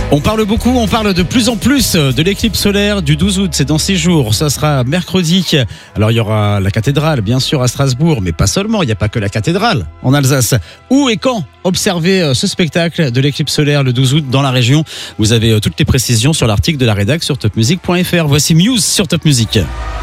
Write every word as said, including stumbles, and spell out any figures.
On parle beaucoup, on parle de plus en plus de l'éclipse solaire du douze août, c'est dans six jours, ça sera mercredi. Alors il y aura la cathédrale bien sûr à Strasbourg, mais pas seulement, il n'y a pas que la cathédrale en Alsace. Où et quand observer ce spectacle de l'éclipse solaire le douze août dans la région? Vous avez toutes les précisions sur l'article de la rédac sur top music point f r. Voici Muse sur Top Music.